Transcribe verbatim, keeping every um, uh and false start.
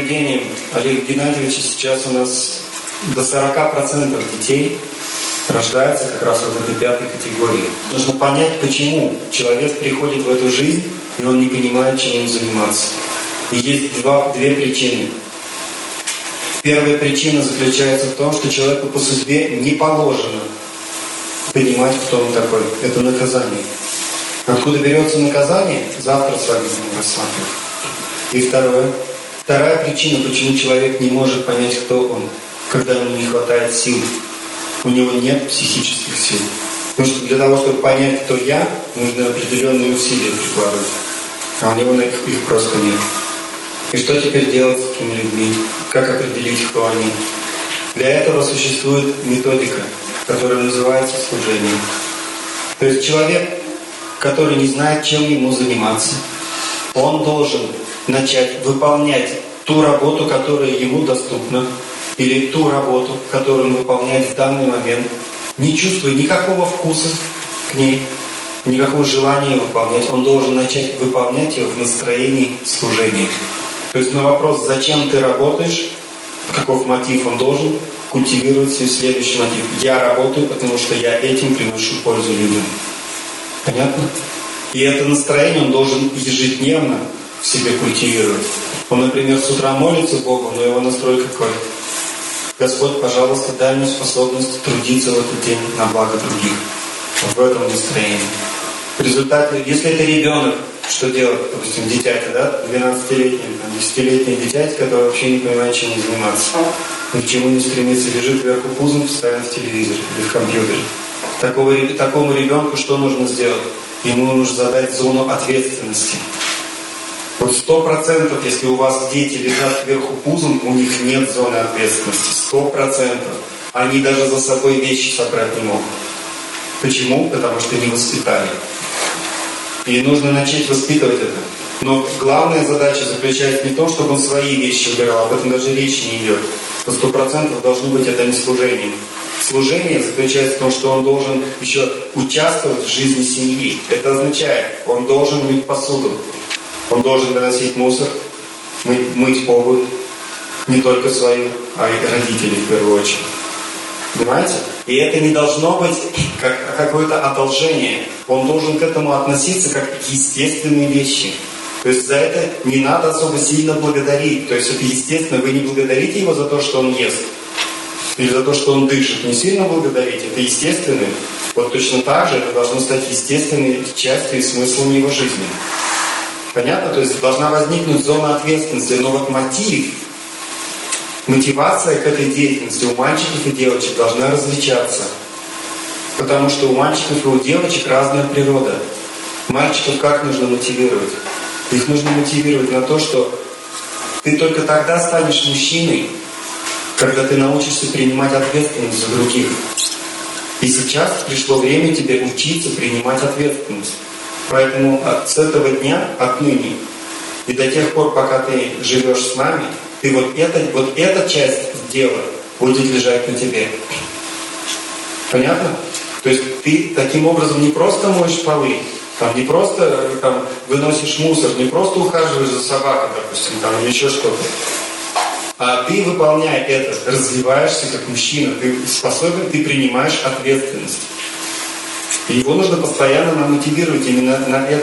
наблюдениям Олега Геннадьевича сейчас у нас до сорока процентов детей рождается как раз вот в этой пятой категории. Нужно понять, почему человек приходит в эту жизнь, и он не понимает, чем им заниматься. И есть два, две причины. Первая причина заключается в том, что человеку по судьбе не положено понимать, кто он такой. Это наказание. Откуда берется наказание, завтра с вами будем рассматривать. И второе. Вторая причина, почему человек не может понять, кто он, когда ему не хватает сил. У него нет психических сил. Потому что для того, чтобы понять, кто я, нужно определенные усилия прикладывать. А у него их, их просто нет. И что теперь делать с такими людьми? Как определить, кто они? Для этого существует методика, которая называется служение. То есть человек, который не знает, чем ему заниматься, он должен начать выполнять ту работу, которая ему доступна, или ту работу, которую он выполняет в данный момент, не чувствуя никакого вкуса к ней, никакого желания выполнять. Он должен начать выполнять ее в настроении служения. То есть на вопрос, зачем ты работаешь, каков мотив, он должен культивировать свой следующий мотив. Я работаю, потому что я этим приношу пользу людям. Понятно? И это настроение он должен ежедневно в себе культивировать. Он, например, с утра молится Богу, но его настрой какой? Господь, пожалуйста, дай мне способность трудиться в этот день на благо других. Вот в этом настроении. В результате, если это ребенок, что делать? Допустим, дитятя, да? двенадцатилетний, десятилетний дитятя, который вообще не понимает, чем заниматься. Ни к чему не стремится, лежит вверху пузом, постоянно в телевизоре или в компьютере. Такого, такому ребенку что нужно сделать? Ему нужно задать зону ответственности. Вот сто процентов, если у вас дети лежат вверху пузом, у них нет зоны ответственности. Сто процентов. Они даже за собой вещи собрать не могут. Почему? Потому что не воспитали. И нужно начать воспитывать это. Но главная задача заключается не в том, чтобы он свои вещи убирал, об этом даже речи не идет. На сто процентов должно быть это не служение. Служение заключается в том, что он должен еще участвовать в жизни семьи. Это означает, он должен мыть посуду. Он должен выносить мусор, мыть, мыть обувь, не только свою, а и родителей в первую очередь. Понимаете? И это не должно быть как какое-то одолжение. Он должен к этому относиться как к естественные вещи. То есть за это не надо особо сильно благодарить. То есть это естественно, вы не благодарите его за то, что он ест. Или за то, что он дышит. Не сильно благодарите, это естественно. Вот точно так же это должно стать естественной частью и смыслом его жизни. Понятно? То есть должна возникнуть зона ответственности, но вот мотив, мотивация к этой деятельности у мальчиков и девочек должна различаться. Потому что у мальчиков и у девочек разная природа. Мальчиков как нужно мотивировать? Их нужно мотивировать на то, что ты только тогда станешь мужчиной, когда ты научишься принимать ответственность за других. И сейчас пришло время тебе учиться принимать ответственность. Поэтому с этого дня, отныне, и до тех пор, пока ты живешь с нами, ты вот, это, вот эта часть дела будет лежать на тебе. Понятно? То есть ты таким образом не просто моешь полы, там, не просто там, выносишь мусор, не просто ухаживаешь за собакой, допустим, там, или еще что-то. А ты, выполняя это, развиваешься как мужчина, ты способен, ты принимаешь ответственность. И его нужно постоянно мотивировать именно на это.